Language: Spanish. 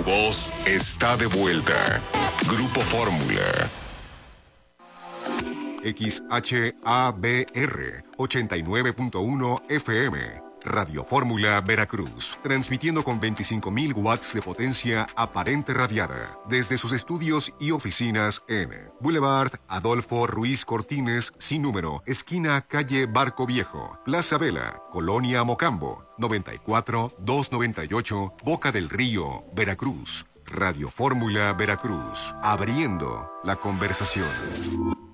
voz está de vuelta. Grupo Fórmula. XHABR 89.1 FM. Radio Fórmula Veracruz, transmitiendo con 25.000 watts de potencia aparente radiada desde sus estudios y oficinas en Boulevard Adolfo Ruiz Cortines, sin número, esquina calle Barco Viejo, Plaza Vela, Colonia Mocambo, 94-298, Boca del Río, Veracruz. Radio Fórmula Veracruz, abriendo la conversación.